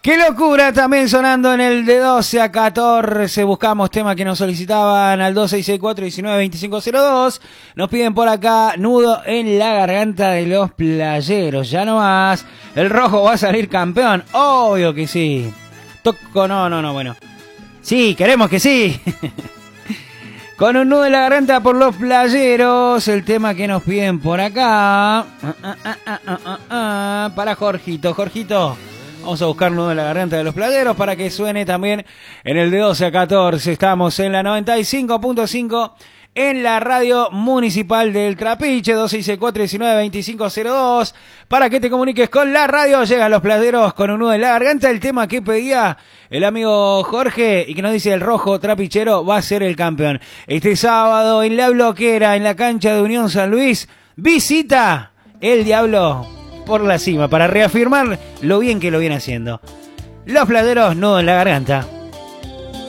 ¡Qué locura! También sonando en el de 12 a 14. Buscamos temas que nos solicitaban al 2664-192502. Nos piden por acá nudo en la garganta de los playeros. Ya no más. El rojo va a salir campeón. Obvio que sí. Toco, no, bueno. Sí, queremos que sí. Con un nudo en la garganta por los playeros. El tema que nos piden por acá. Para Jorgito. Vamos a buscar nudo en la garganta de los playeros para que suene también en el de 12 a 14. Estamos en la 95.5 en la radio municipal del Trapiche, 2664-192502. Para que te comuniques con la radio, llegan los playeros con un nudo en la garganta. El tema que pedía el amigo Jorge y que nos dice el rojo trapichero va a ser el campeón. Este sábado en la Bloquera, en la cancha de Unión San Luis, visita el Diablo por la cima para reafirmar lo bien que lo viene haciendo. Los playeros, nudo en la garganta.